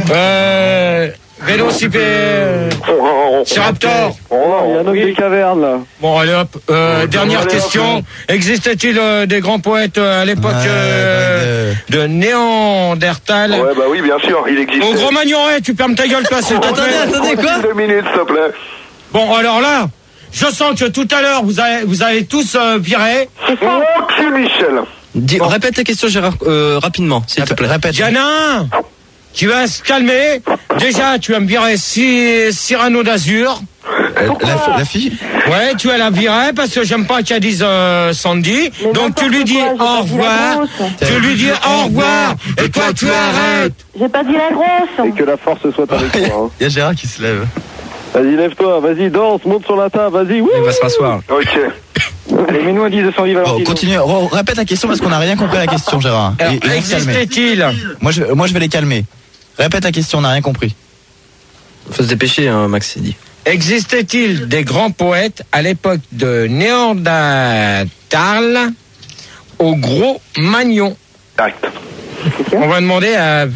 B: Ciraptor.
A: Il y a un homme des cavernes là.
B: Bon allez hop, dernière question. Existait-il des grands poètes à l'époque de Néandertal?
A: Ouais bah oui bien sûr, il existait.
B: Au Gros Magnoret, tu fermes ta gueule toi, s'il te plaît.
C: Attendez, quoi?
A: 2 minutes s'il te plaît.
B: Bon alors là, je sens que tout à l'heure vous avez tous viré.
A: Ok Michel.
C: Répète ta question Gérard rapidement, s'il te plaît.
K: Répète.
B: Diana, tu vas se calmer. Déjà, tu vas me virer Cyrano d'Azur.
K: La fille?
B: Ouais, tu vas la virer parce que j'aime pas qu'elle dise Sandy.
D: Mais
B: donc tu lui dis au revoir. Tu lui dis au revoir. Et toi, tu arrêtes.
D: J'ai pas dit la grosse.
A: Et que la force soit avec toi. Hein.
K: Il y a Gérard qui se lève.
A: Vas-y, lève-toi, vas-y, danse, monte sur la table, vas-y. Oui.
C: Il va se rasseoir.
A: Ok.
E: Allez, mets-nous un 10 de Sandy Valentino.
K: Bon, continue. Répète la question parce qu'on n'a rien compris à la question, Gérard.
B: Alors,
K: Et on se calme.
B: existait-il
K: Moi, je vais les calmer. Répète la question, on n'a rien compris.
C: Faut se dépêcher, hein, Max s'est dit.
B: Existait-il des grands poètes à l'époque de Néandertal au Gros Magnon?
A: Acte.
B: On va demander à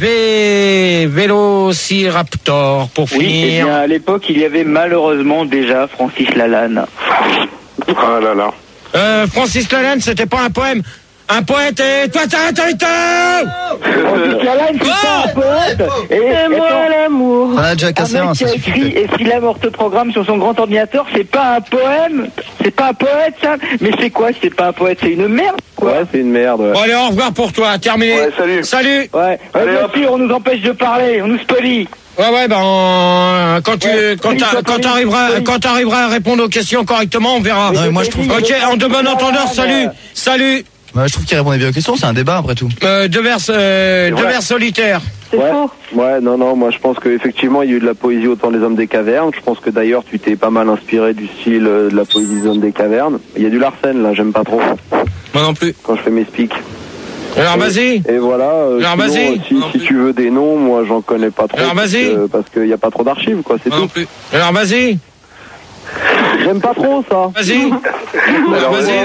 B: Vélociraptor pour
E: Oui,
B: finir.
E: eh bien, à l'époque, il y avait malheureusement déjà Francis Lalanne.
A: Ah là là.
B: Francis Lalanne, c'était pas un poème. Un poète et toi t'arrêtes avec
E: Francis Lalanne, c'est pas un poète.
D: C'est moi l'amour.
F: On a déjà cassé
E: Un
F: un,
E: mec qui
F: ça
E: a
F: suffit.
E: écrit Et si la morte programme sur son grand ordinateur, c'est pas un poème, c'est pas un poète ça. Mais c'est quoi? C'est pas un poète, c'est une merde quoi.
A: Ouais, c'est une merde. Ouais.
B: Bon allez, au revoir pour toi, terminé.
A: Ouais, salut.
B: Salut.
E: Ouais.
A: Allez,
E: Bien
A: hop.
E: sûr, on nous empêche de parler, on nous spolie.
B: Ouais, quand t'arriveras à répondre aux questions correctement, on verra.
K: Non, mais moi, je trouve.
B: Ok, en de bon entendeur, salut.
K: Bah, je trouve qu'il répondait bien aux questions, c'est un débat après tout.
B: Deux vers solitaires.
D: C'est faux.
A: Ouais, non, moi je pense qu'effectivement il y a eu de la poésie au temps des hommes des cavernes. Je pense que d'ailleurs tu t'es pas mal inspiré du style de la poésie des hommes des cavernes. Il y a du Larsen là, j'aime pas trop.
C: Moi non plus.
A: Quand je fais mes speaks.
B: Alors vas-y.
A: Et voilà.
B: Alors
A: sinon,
B: vas-y.
A: Si tu veux des noms, moi j'en connais pas trop.
B: Alors vas-y.
A: Parce qu'il n'y a pas trop d'archives quoi, c'est
C: Moi
A: tout.
C: non plus.
B: Alors vas-y.
A: J'aime pas trop ça.
B: Vas-y.
A: Alors
B: vas-y.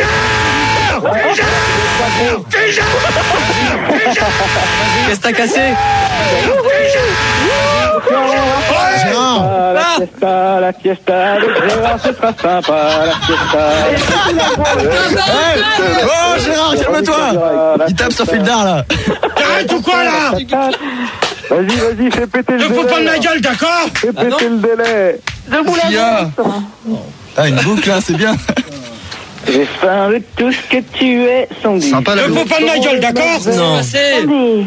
C: Qu'est-ce que t'as cassé?
K: Gérard!
E: La fiesta, le Gérard, ce sera sympa, la fiesta.
K: Oh Gérard, calme-toi! Il tape sur Fildar là!
B: T'arrêtes ou quoi là?
A: Vas-y, fais péter le
B: Ne
A: délai.
B: fous pas de ma gueule, d'accord?
A: Fais péter le délai.
D: Debout
K: Qu'est-ce qu'il y
D: la
K: a?
D: grosse.
K: Ah, une boucle là, c'est bien!
E: J'ai faim de tout ce que tu es, Sandy.
F: Sympa la
B: Ne fous pas de ma gueule, d'accord?
C: Non.
D: Sandy.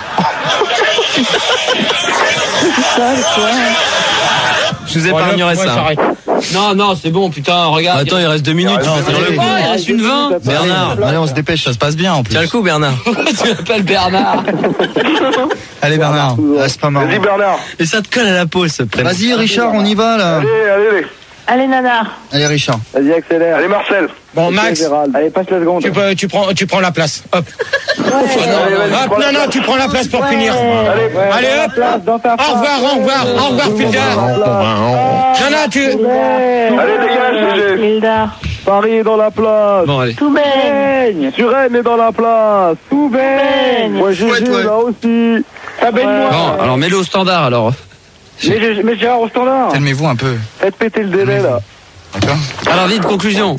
C: Je vous épargnerai
B: Moi,
C: ça.
B: j'arrête.
L: Non, c'est bon, putain, regarde.
C: Attends, il reste 2 minutes.
K: Non,
C: Tiens le coup.
L: il reste une 20.
C: Bernard.
K: Allez, on se dépêche, ça se passe bien en plus.
C: Tiens le coup, Bernard.
L: Tu m'appelles Bernard.
K: Allez Bernard.
F: Ah, c'est pas marrant.
A: Vas-y Bernard.
C: Et ça te colle à la peau, ce prénom.
F: Vas-y Richard, on y va là.
A: Allez.
D: Allez, Nana.
F: Allez Richard.
A: Vas-y accélère. Allez Marcel.
B: Bon, Max,
E: Allez, passe la seconde.
B: tu prends la place. Hop. Hop, non, tu prends la place pour finir. Allez, hop. Au revoir, Fildar. Jana,
A: Allez dégage.
D: Hilda.
A: Paris est dans la place.
C: Bon, allez.
D: Tout baigne.
A: Suresnes est dans la place.
D: Tout baigne.
A: Moi GG là aussi.
E: Ça baigne-moi.
C: Bon, alors mets-le au standard, alors.
E: Mais Gérard au standard.
F: Calmez-vous un peu.
A: Faites péter le délai là.
F: D'accord?
C: Alors, vite, conclusion.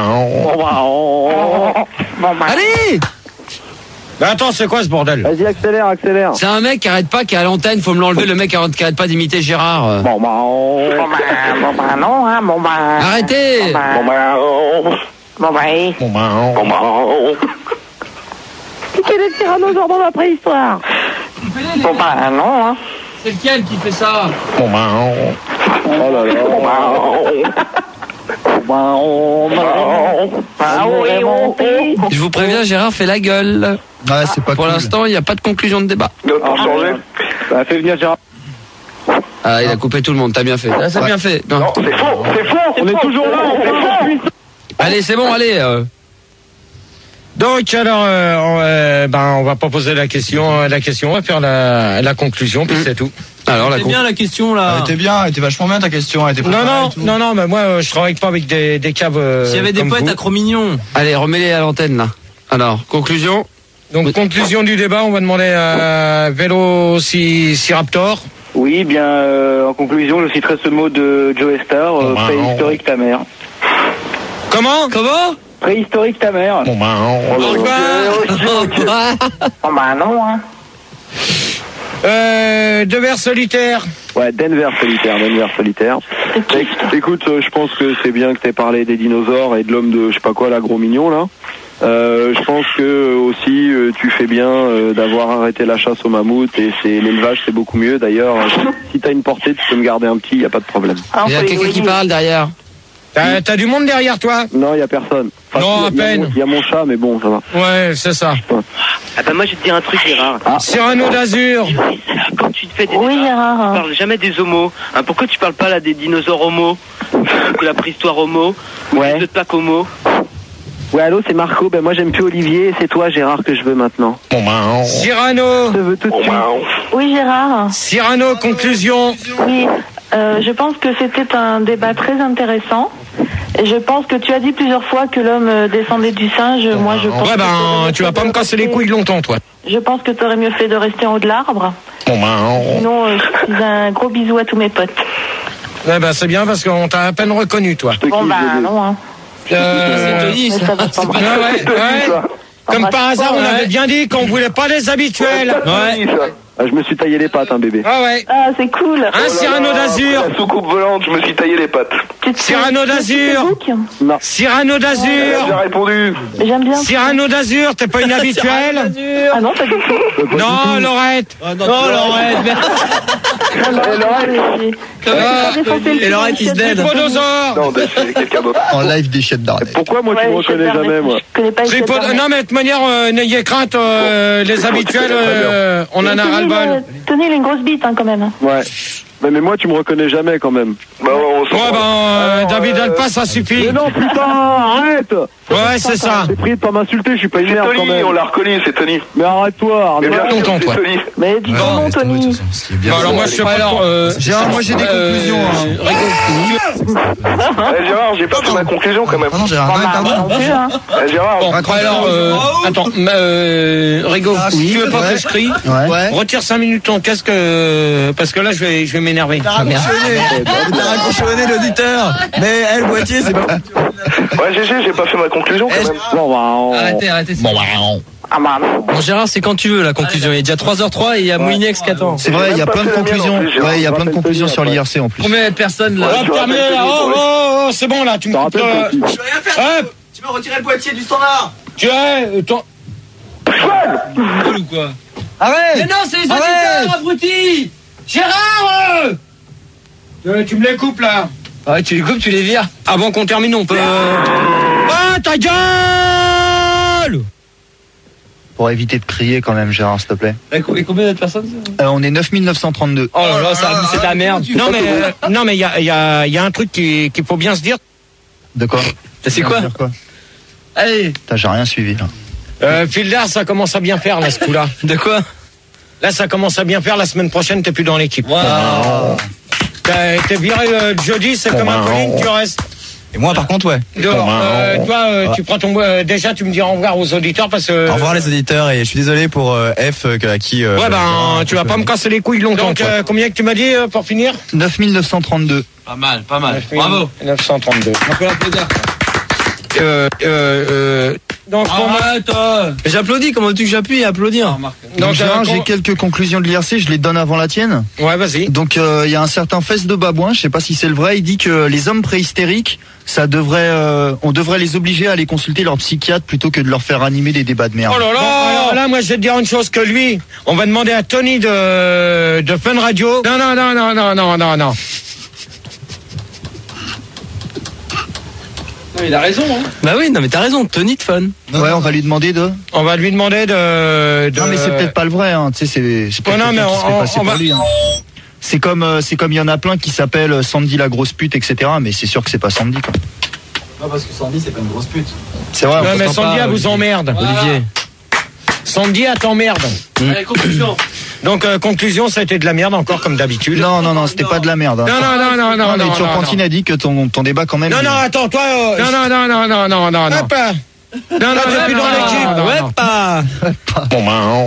C: Allez!
B: Bah attends, c'est quoi ce bordel?
A: Vas-y accélère.
L: C'est un mec qui arrête pas, qui est à l'antenne, faut me l'enlever, le mec qui arrête pas d'imiter Gérard. Arrêtez!
D: Piquez des tyrannosaures dans la préhistoire.
E: Non, hein.
L: C'est lequel qui fait ça?
A: Oh là là.
L: Je vous préviens, Gérard fait la gueule.
F: Ouais, c'est pas
L: Pour
F: cool.
L: l'instant, il n'y a pas de conclusion de débat.
A: Pour changer. Bah, fais venir Gérard.
L: Ah, il a coupé tout le monde, t'as bien fait. Ah, t'as bien fait. Non.
A: Non, c'est faux. On est toujours là, on fait faux.
L: Allez, c'est bon, allez.
B: Donc alors, on va pas poser la question, on va faire la conclusion, puis c'est tout.
L: Alors
K: C'est bien la question là.
J: Elle était bien, elle était vachement bien ta question. Elle était
B: Non, mais moi je travaille pas avec des caves.
K: S'il y avait des
B: comme
K: poètes
B: vous.
K: à Cro-Mignon.
L: Allez, remets-les à l'antenne là. Alors, conclusion.
B: Donc conclusion du débat, on va demander à Vélociraptor.
E: Oui, bien, en conclusion, je citerai ce mot de Joe Star, préhistorique ta mère.
B: Comment
E: Préhistorique ta mère.
B: Bon ben,
E: Oh bah non, hein.
B: Denver solitaire.
A: Ouais, Denver solitaire. Écoute, je pense que c'est bien que t'aies parlé des dinosaures et de l'homme de je sais pas quoi, là, gros mignon là. Je pense que aussi tu fais bien d'avoir arrêté la chasse au mammouth et l'élevage c'est beaucoup mieux. D'ailleurs, si t'as une portée, tu peux me garder un petit, y a pas de problème.
L: Il y a quelqu'un qui parle derrière.
B: T'as du monde derrière toi?
A: Non, y a personne. Enfin,
B: non, à peine.
A: Il y a mon chat, mais bon, ça va.
B: Ouais, c'est ça.
G: Ah bah moi je vais te dire un truc, Gérard.
B: Cyrano d'Azur.
G: Quand tu te fais des
D: Oui,
G: débats,
D: Gérard.
G: tu parles jamais des homos. Hein, pourquoi tu parles pas là des dinosaures homo, que la préhistoire homo, ou
E: Ouais.
G: des Plaques homo?
E: Ouais, allô, c'est Marco. Ben moi j'aime plus Olivier, c'est toi Gérard que je veux maintenant.
B: Cyrano.
E: Je veux tout de suite.
D: Oui, Gérard.
B: Cyrano, conclusion.
D: Oui, je pense que c'était un débat très intéressant. Et je pense que tu as dit plusieurs fois que l'homme descendait du singe. Moi, je pense.
B: Ouais, ben, tu vas pas me casser les couilles longtemps, toi.
D: Je pense que tu aurais mieux fait de rester en haut de l'arbre. Sinon, je dis un gros bisou à tous mes potes.
B: Ouais, ben, c'est bien parce qu'on t'a à peine reconnu, toi.
D: Bon, bah, non, hein.
L: C'est Tony,
D: Mais ça va pas mal.
B: Ouais. Comme par hasard, on avait bien dit qu'on voulait pas des habituels. Ouais.
A: Ah, je me suis taillé les pattes, hein, bébé.
B: Ah ouais.
D: Ah, c'est cool.
B: Un Cyrano d'Azur.
A: La soucoupe volante, je me suis taillé les pattes.
B: Cyrano d'Azur.
A: Non.
B: Cyrano
A: J'ai
B: d'Azur.
A: répondu.
D: J'aime bien.
B: Cyrano d'Azur, t'es pas une habituelle?
D: Ah non, pas du tout.
B: Non, Laurette.
K: Non, Laurette.
B: Et Laurette, il se dead.
A: Non, c'est quelqu'un d'autre.
F: En live des chefs d'arrêt.
A: Pourquoi moi tu me reconnais jamais, moi?
D: Je connais pas les
B: Non, mais de toute manière, n'ayez crainte, les habituels, on en a ras-le-bol.
D: Tony, il a une grosse bite, hein, quand même.
A: Ouais. Mais moi tu me reconnais jamais quand même. Bah
B: David Alpa, ça suffit.
A: Mais non, putain, arrête.
B: Ouais, c'est ça.
A: J'ai pris de pas m'insulter, je suis pas une merde quand même. On l'a reconnu, c'est Tony. Mais arrête-toi,
B: Mais bien content, toi.
D: Mais dis non, Tony.
B: Alors moi je sais pas. Alors
F: Gérard, moi j'ai des conclusions.
A: Gérard, j'ai pas fait ma conclusion quand même.
F: Non, Gérard, pardon.
A: Gérard,
B: bon, alors attends, Rigo, si tu veux pas que je crie, retire 5 minutes ton casque parce que là je vais m'énerver.
K: T'as raccroché au nez l'auditeur. Mais elle, Boîtier, c'est pas.
A: Ouais, GG, j'ai pas fait ma conclusion quand même. Bon,
L: Arrêtez.
C: Bon, Gérard, c'est quand tu veux la conclusion. Il est déjà 3h03 et il y a Moulinex qui attend.
F: C'est vrai, il y a plein de conclusions. Ouais, il y a plein de conclusions sur l'IRC en plus.
C: Combien de personnes là?
B: Oh, c'est bon là, tu me coupes.
K: Je vais rien faire. Tu m'as retiré le boîtier du standard.
B: Tu es ton.
C: ou quoi?
K: Arrête.
L: Mais non, c'est les auditeurs, abrutis. Gérard.
B: Tu me les coupes là.
L: Ouais, tu les coupes, tu les vires.
B: Avant qu'on termine, on peut. Ah, ta gueule!
F: Pour éviter de crier quand même, Gérard, s'il te plaît.
L: Et combien d'autres personnes?
F: On est 9932.
L: Oh là là, c'est de la merde.
B: Non mais il y a un truc qu'il faut bien se dire.
F: De quoi?
L: C'est quoi? Allez.
F: J'ai rien suivi là.
B: Fildar, ça commence à bien faire là ce coup-là.
C: De quoi?
B: Là, ça commence à bien faire. La semaine prochaine, t'es plus dans l'équipe.
C: Wow.
B: T'es viré jeudi, c'est comme un Pauline, tu restes.
K: Et moi, par contre, ouais.
B: Toi, tu prends ton. Déjà, tu me dis au revoir aux auditeurs parce que.
K: Au revoir les auditeurs et je suis désolé pour F à qui.
B: Tu vas pas me casser les couilles longtemps. Donc, combien que tu m'as dit pour finir?
F: 9932.
L: Pas mal. Bravo.
B: 932.
L: On peut l'applaudir.
B: Donc pour moi,
C: j'applaudis. Comment veux-tu que j'appuie et applaudir?
F: Donc Gérard, j'ai quelques conclusions de l'IRC, je les donne avant la tienne.
B: Ouais, vas-y.
F: Donc il y a un certain Fesse de Babouin, je sais pas si c'est le vrai, il dit que les hommes préhystériques, on devrait les obliger à aller consulter leur psychiatre plutôt que de leur faire animer des débats de merde.
B: Oh là là, alors là, moi je vais te dire une chose que lui, on va demander à Tony de Fun Radio. Non.
L: Il a raison, hein.
C: Bah oui, non mais t'as raison, Tony de Fun.
F: Ouais, on va lui demander de.
B: On va lui demander de.
F: Non mais c'est peut-être pas le vrai, hein. Tu sais, c'est
B: Oh non, mais on va.
F: Lui, hein. C'est comme il y en a plein qui s'appellent Sandy la grosse pute, etc. Mais c'est sûr que c'est pas Sandy, quoi.
K: Non, parce que Sandy, c'est pas une grosse pute.
F: C'est vrai.
B: Non mais Sandy, elle vous emmerde.
C: Olivier.
B: Sandy, elle t'emmerde.
L: Allez, conclusion.
B: Donc conclusion, ça a été de la merde encore comme d'habitude.
F: Non, c'était pas de la merde. Hein.
B: Non.
F: Mais Turpentine a dit que ton débat quand même.
B: Non, attends, toi. Non. Hop. Non, t'es plus dans l'équipe.
C: Ouais, pas.
B: Bon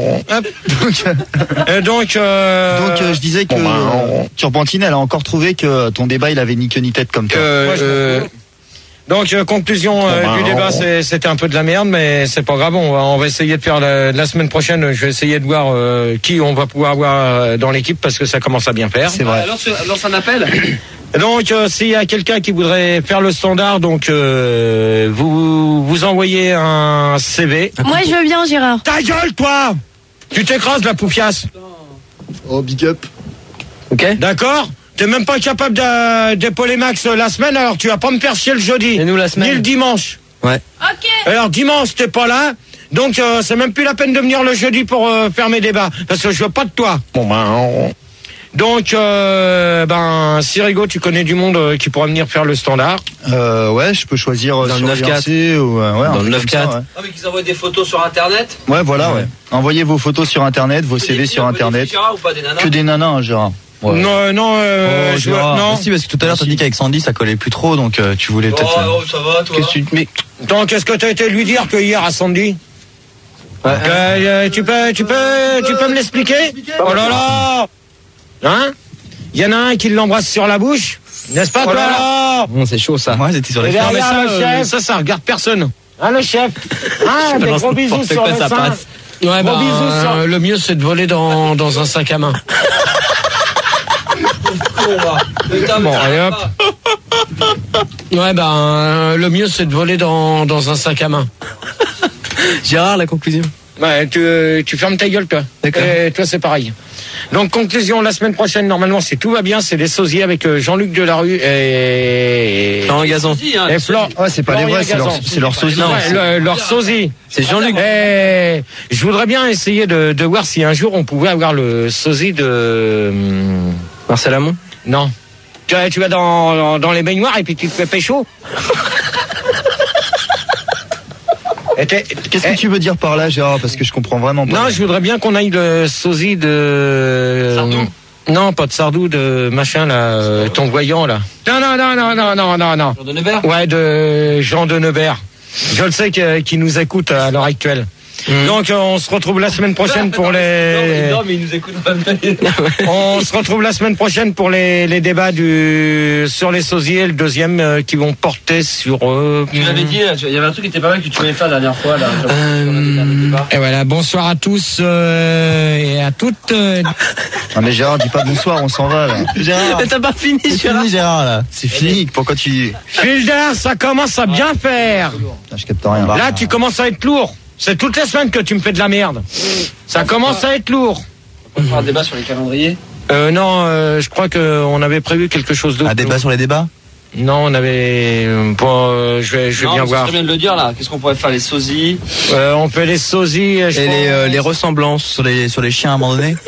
B: ben. Donc
F: je disais que Turpentine, elle a encore trouvé que ton débat, il avait ni queue ni tête comme toi.
B: Donc conclusion du débat, c'était un peu de la merde, mais c'est pas grave. On va essayer de faire la semaine prochaine. Je vais essayer de voir qui on va pouvoir avoir dans l'équipe parce que ça commence à bien faire.
F: C'est vrai.
L: Lance un appel.
B: Donc s'il y a quelqu'un qui voudrait faire le standard, donc vous envoyez un CV.
M: Moi je veux bien, Gérard.
B: Ta gueule, toi. Tu t'écrases la poufiasse.
F: Oh, big up.
B: Ok. D'accord. T'es même pas capable d'épauler Max la semaine, alors tu vas pas me faire chier le jeudi.
C: Et nous la semaine.
B: Ni le dimanche.
C: Ouais.
M: Ok.
B: Alors dimanche t'es pas là, donc c'est même plus la peine de venir le jeudi pour faire mes débats, parce que je veux pas de toi. Bon ben. Donc Sirigo, tu connais du monde qui pourra venir faire le standard.
F: Ouais, je peux choisir
C: dans
F: sur
C: le
F: 9-4 ou
C: dans le 9-4.
F: Ouais.
L: Ah mais qu'ils envoient des photos sur internet.
F: Ouais, voilà, ouais. Envoyez vos photos sur internet, vos CV sur internet.
L: Gérard ou pas des nanas?
F: Que des nanas, hein, Gérard.
B: Ouais. Non,
K: non. Si, parce que tout à l'heure t'as dit qu'avec Sandy ça collait plus trop, donc tu voulais peut-être.
L: Oh, ça va, toi.
B: Qu'est-ce que t'as été lui dire que hier à Sandy? Ouais. Tu peux me l'expliquer? Oh là là. Hein? Il y en a un qui l'embrasse sur la bouche, n'est-ce pas, toi là?
C: Bon, c'est chaud ça.
K: Moi j'étais sur les
B: fesses. Mais ça regarde personne. Hein, le chef? Ah, des gros bisous sur le sein. Ouais, le mieux c'est de voler dans un sac à main. Bon, allez hop. Ouais, le mieux c'est de voler dans un sac à main.
C: Gérard, la conclusion.
B: Ouais, tu fermes ta gueule, toi.
C: D'accord.
B: Et toi, c'est pareil. Donc, conclusion, la semaine prochaine, normalement, si tout va bien, c'est les sosiers avec Jean-Luc Delarue et
C: Florent Gazan.
B: Et Florent.
F: Ouais, c'est pas les vrais, c'est leur sosie.
B: Leur sosie.
C: C'est Jean-Luc.
B: Et je voudrais bien essayer de voir si un jour on pouvait avoir le sosie de
C: Marcel Amont.
B: Non. Tu vas dans les baignoires et puis tu te fais pécho.
F: Qu'est-ce que tu veux dire par là, Gérard? Parce que je comprends vraiment pas.
B: Non, je voudrais bien qu'on aille le sosie de
L: Sardou.
B: Non, pas de Sardou, de machin là, ton voyant là. Non.
L: Jean de Neubert.
B: Ouais, de Jean de Neubert. Je le sais qui nous écoute à l'heure actuelle. Donc on se retrouve la semaine prochaine pour les.
L: Non, mais il nous écoute pas.
B: On se retrouve la semaine prochaine pour les débats sur les sosiers, le deuxième qui vont porter sur.
L: Tu l'avais dit, il y avait un truc qui était pas mal que tu voulais faire la dernière fois là.
B: Et voilà, bonsoir à tous et à toutes.
F: Non mais Gérard, dis pas bonsoir, on s'en va là.
C: Gérard, mais t'as pas fini,
F: Gérard là. C'est fini. Pourquoi tu?
B: Fielder, ça commence à bien faire.
F: Je capte rien.
B: Là, tu commences à être lourd. C'est toutes les semaines que tu me fais de la merde. Ça commence à être lourd.
L: On va faire un débat sur les calendriers.
B: Non, je crois qu'on avait prévu quelque chose d'autre.
K: Un débat sur les débats?
B: Non, on avait. Je vais bien voir.
L: C'est très bien de le dire là. Qu'est-ce qu'on pourrait faire, les sosies?
B: On fait les sosies
C: et les ressemblances
K: sur les chiens à un moment donné.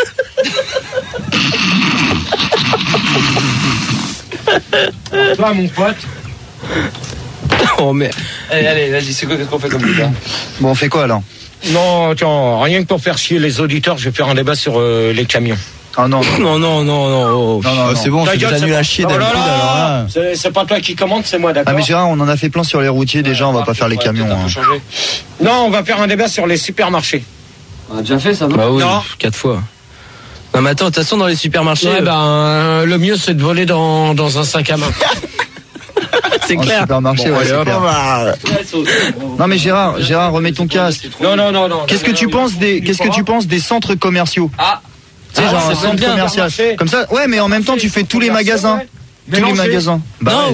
B: Toi, mon pote.
C: Oh mais.
L: Allez, vas-y, c'est quoi, qu'est-ce qu'on fait comme débat?
F: Bon, on fait quoi alors?
B: Non, attends, rien que pour faire chier les auditeurs, je vais faire un débat sur les camions.
F: Ah non.
K: Non, c'est bon, c'est déjà nul à chier d'habitude alors là.
B: C'est pas toi qui commande, c'est moi, d'accord.
F: Ah mais Gérard, on en a fait plein sur les routiers déjà, on va pas faire les camions.
B: Non, on va faire un débat sur les supermarchés.
L: On a déjà fait ça, non?
C: Bah oui,
B: non.
C: 4 fois. Non mais attends, de toute façon dans les supermarchés.
B: Ouais, le mieux c'est de voler dans un sac à main.
C: C'est clair.
F: Supermarché,
C: Bon,
F: ouais, c'est clair. Non mais Gérard, remets ton casque.
B: Non.
F: Qu'est-ce que tu penses des centres commerciaux? Tu sais, genre un centre commercial. Comme ça, ouais, mais en même temps, tu fais tous les magasins. Tous les magasins.
B: Non,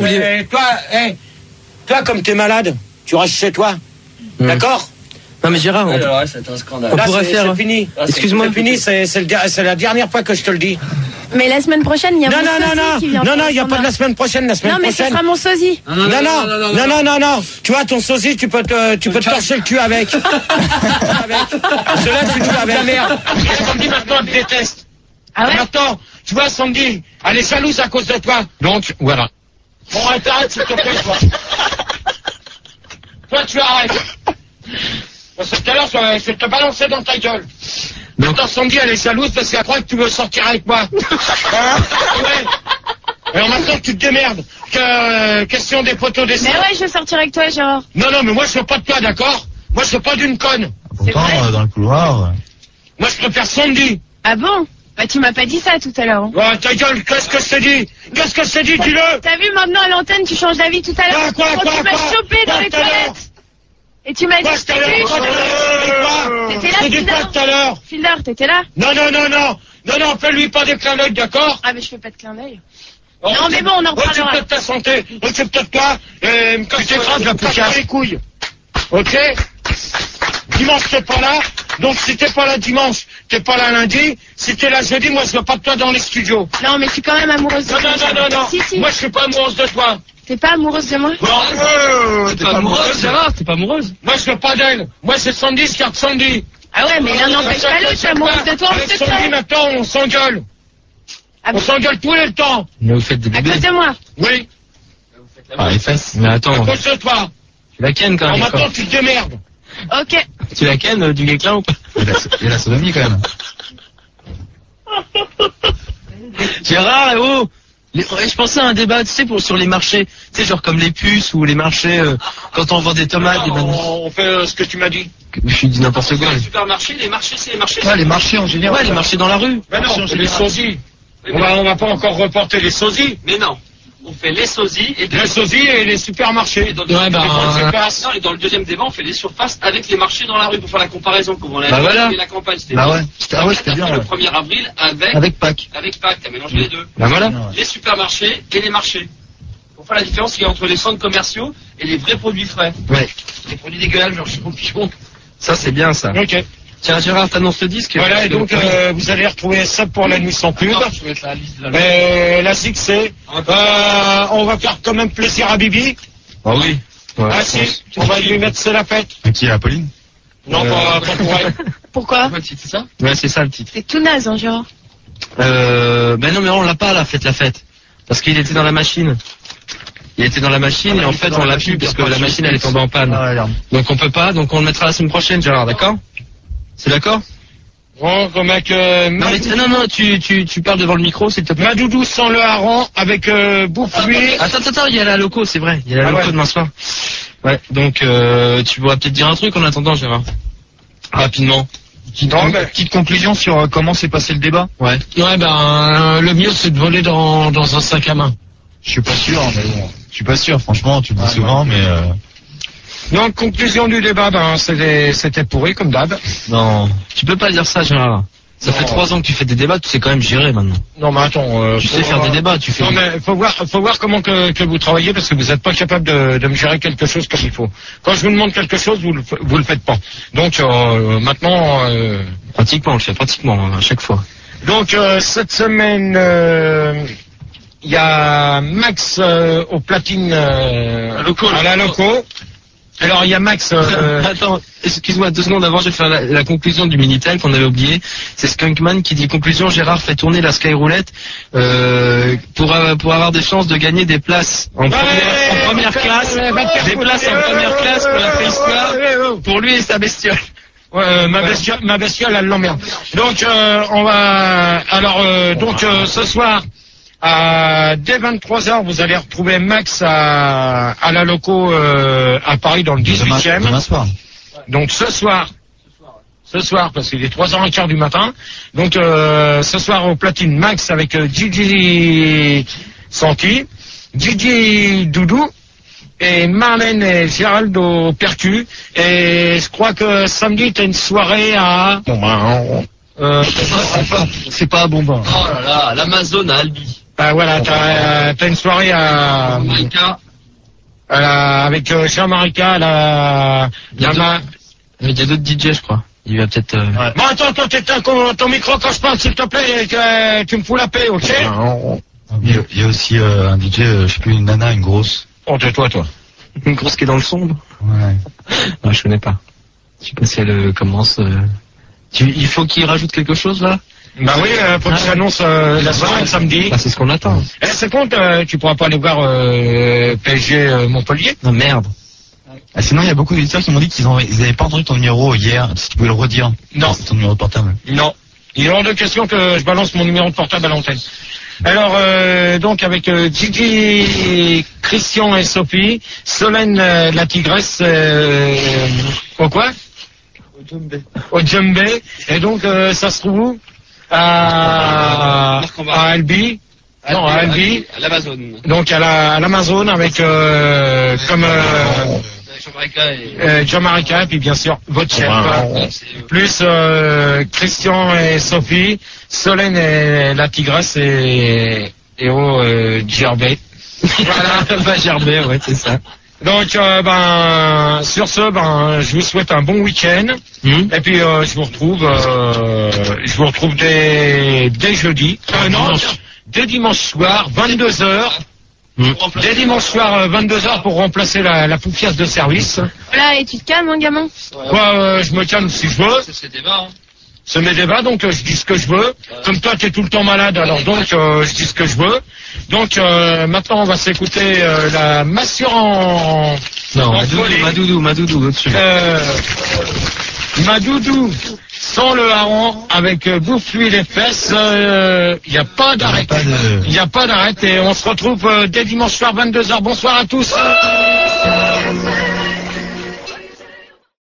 B: toi, comme t'es malade, tu restes chez toi. D'accord?
C: Non mais Gérard,
L: c'est un scandale.
C: on pourrait faire.
B: C'est fini.
C: Excuse-moi.
B: C'est fini. C'est la dernière fois que je te le dis.
M: Mais la semaine prochaine, il y a mon sosie qui vient.
B: Non, il n'y a pas de la semaine prochaine. La semaine
M: prochaine. Non, mais ce sera mon sosie.
B: Non. Tu vois, ton sosie, tu peux te torcher le cul avec. Cela, tu nous avec. La merde. Sandy, maintenant, elle te déteste.
M: Ah ouais?
B: Maintenant, tu vois, Sandy, elle est jalouse à cause de toi. Donc, voilà. Bon, arrête, s'il te plaît, toi. Toi, tu arrêtes. Parce que tout à l'heure, je vais te balancer dans ta gueule. Maintenant, Sandy, elle est jalouse parce qu'elle croit que tu veux sortir avec moi. Ouais. Alors maintenant, tu te démerdes. Question des photos d'essai.
M: Mais ouais, je veux sortir avec toi, Gérard.
B: Non, mais moi, je veux pas de toi, d'accord? Moi, je veux pas d'une conne.
F: Pourtant, dans le couloir.
B: Moi, je préfère Sandy.
M: Ah bon? Bah, tu m'as pas dit ça tout à l'heure. Hein.
B: Ouais, ta gueule, qu'est-ce que je t'ai dit? Qu'est-ce que je t'ai dit, dis-le?
M: T'as vu, maintenant, à l'antenne, tu changes d'avis tout à l'heure.
B: Quoi,
M: tu m'as chopé dans les toilettes. Et tu m'as dit que c'était lui. T'étais là,
B: tout à l'heure.
M: Fielder, t'étais là?
B: Non, fais-lui pas des clins d'œil, d'accord?
M: Ah, mais je fais pas de clin d'œil. Non, mais bon, on en reparlera.
B: Occupe-toi de ta santé, occupe-toi de toi, quand tu t'écrases la poussière les couilles. Ok? Dimanche, t'es pas là, donc si t'es pas là dimanche, t'es pas là lundi, si t'es là jeudi, moi je veux pas de toi dans les studios.
M: Non, mais je suis quand même amoureuse de toi.
B: Non. Si. Moi je suis pas amoureuse de toi.
M: T'es pas amoureuse de moi?
B: T'es pas amoureuse, Gérard, t'es pas amoureuse. Moi je veux pas d'elle, moi c'est Sandy, je garde Sandy.
M: Ah ouais, mais l'un n'empêche pas l'autre, je suis amoureuse de toi, on
B: avec
M: se
B: Sandy, maintenant on s'engueule.
M: Ah,
B: on s'engueule tous les temps.
C: Mais vous faites des bébés.
M: À cause de moi?
B: Oui.
C: Ah, les fesses. Mais attends.
B: À cause de toi.
C: Tu la kennes quand même.
B: Alors maintenant tu te démerdes.
M: Ok.
C: Tu la kennes du Guéclin ou pas?
F: Il y a la sodomie quand même.
C: Gérard, je pensais à un débat, tu sais, sur les marchés, tu sais, genre comme les puces ou les marchés, quand on vend des tomates.
B: On fait ce que tu m'as dit.
C: Je dis n'importe quoi.
G: Les supermarchés, les marchés, c'est les marchés.
F: Ouais, les marchés en général.
C: Ouais, les marchés dans la rue.
B: Mais non, les sosies. On va pas encore reporter les sosies.
G: Mais non. On fait les sosies et
B: les sosies et les supermarchés.
G: Et dans le deuxième débat, on fait les surfaces avec les marchés dans la rue pour faire la comparaison, comme on l'a
C: dit.
G: La campagne, c'était
F: bien.
G: Le 1er avril
F: avec Pâques.
G: Avec Pâques, t'as mélangé les deux.
C: Bah voilà.
G: Les supermarchés et les marchés. Pour faire la différence qu'il y a entre les centres commerciaux et les vrais produits frais.
C: Ouais.
G: Les produits dégueulasses, genre champignons.
C: Ça, c'est bien, ça.
B: Ok.
C: Tiens, Gérard, t'annonces le disque.
B: Voilà, et donc, vous allez retrouver ça pour la nuit sans pub.
G: Je vais mettre la liste de la
B: la SIG, c'est, on va faire quand même plaisir à Bibi.
C: Ah oui. Ouais,
B: si, on va lui mettre c'est la fête.
F: Qui est Apolline?
B: Non, pas pour elle.
M: Pourquoi?
G: C'est ça?
C: Ouais, c'est ça le titre.
M: C'est tout naze, hein, Gérard.
C: Ben non, mais on l'a pas, la fête. Parce qu'il était dans la machine. Il était dans la machine et en fait on l'a plus parce que la machine elle est tombée en panne. Donc on peut pas, donc on le mettra la semaine prochaine, Gérard, d'accord? C'est d'accord?
B: Bon, comme avec
C: non, tu parles devant le micro, s'il te plaît.
B: Madoudou sans le hareng avec bouffe-lui.
C: Attends, il y a la loco, c'est vrai. Il y a la loco demain soir. Ouais, donc tu pourras peut-être dire un truc en attendant, Gérard. Rapidement.
F: Petite conclusion sur comment s'est passé le débat.
B: Ouais, le mieux c'est de voler dans un sac à main.
F: Je suis pas sûr, mais bon. Je suis pas sûr, franchement, tu le dis souvent, mais
B: Donc, conclusion du débat, c'était pourri, comme d'hab.
C: Non, tu peux pas dire ça, Gérard. Ça fait 3 ans que tu fais des débats, tu sais quand même gérer maintenant.
B: Non, mais attends...
C: tu sais faire des débats, tu fais...
B: Non, mais faut voir comment que vous travaillez, parce que vous n'êtes pas capable de me gérer quelque chose comme il faut. Quand je vous demande quelque chose, vous le faites pas. Donc, maintenant...
C: Pratiquement, on le fait pratiquement, à chaque fois.
B: Donc, cette semaine... il y a Max au platine à la loco. Alors il y a Max.
C: Attends, excuse-moi 2 secondes avant, je vais faire la conclusion du Minitel qu'on avait oublié. C'est Skunkman qui dit conclusion. Gérard fait tourner la Skyroulette pour avoir des chances de gagner des places en première classe, des places en première classe pour la préhistoire pour lui et sa bestiole.
B: Ouais, ma bestiole elle l'emmerde. Donc on va ce soir. Dès 23h, vous allez retrouver Max à la loco à Paris dans le 18e.
F: Demain soir.
B: Donc ce soir, parce qu'il est 3h15 du matin. Donc ce soir au platine Max avec Gigi Santi, Gigi Doudou et Marlène et Gérald au Percu. Et je crois que samedi, t'as une soirée à... c'est pas à Bombin.
C: Oh là là, l'Amazon à Albi.
B: Voilà, t'as une soirée à... avec Jean-Marica, il y a
C: d'autres DJ, je crois. Il va peut-être...
B: Bon, attends, t'éteins ton micro quand je parle, s'il te plaît, et que tu me fous la paix, ok?
J: Il y a aussi un DJ, je sais plus, une nana, une grosse.
B: Oh, tais-toi, toi.
C: Une grosse qui est dans le sombre?
J: Ouais.
C: Non, je connais pas. Je sais pas si elle commence... Il faut qu'il rajoute quelque chose, là?
B: Bah oui, faut qu'il annonce la soirée samedi.
C: Bah, c'est ce qu'on attend.
B: C'est con, tu pourras pas aller voir PSG Montpellier?
C: Non, merde.
J: Ah, sinon, il y a beaucoup d'éditeurs qui m'ont dit qu'ils avaient pas entendu ton numéro hier. Si tu pouvais le redire.
B: Non.
J: C'est ton numéro de portable.
B: Non. Il est hors de question que je balance mon numéro de portable à l'antenne. Alors, donc, avec Gigi, Christian et Sophie, Solène, la tigresse, au quoi? Au djembé. Et donc, ça se trouve où? À Albi. Non, à Albi.
C: À l'Amazon.
B: Donc, à l'Amazon avec, comme, Jean-Marica, et puis bien sûr, votre chef. Plus, Christian et Sophie, Solène et la tigresse et au, Djerbé.
C: Voilà, Djerbé, ouais, c'est ça.
B: Donc, sur ce, je vous souhaite un bon week-end. Et puis, je vous retrouve dès jeudi. Non, dès dimanche soir, 22h. Dès dimanche soir, 22h pour remplacer la poufiasse de service.
M: Voilà, et tu te calmes, hein, gamin?
B: Je me calme si je veux.
C: C'est débat, hein.
B: C'est mes débats, donc je dis ce que je veux. Comme toi, tu es tout le temps malade, alors donc je dis ce que je veux. Donc maintenant, on va s'écouter la massure en...
C: Non, Madoudou, au-dessus.
B: Madoudou, sans le hareng, avec bouffe-lui les fesses, il n'y a pas d'arrêt. Il n'y a pas d'arrêt et on se retrouve dès dimanche soir, 22h. Bonsoir à tous.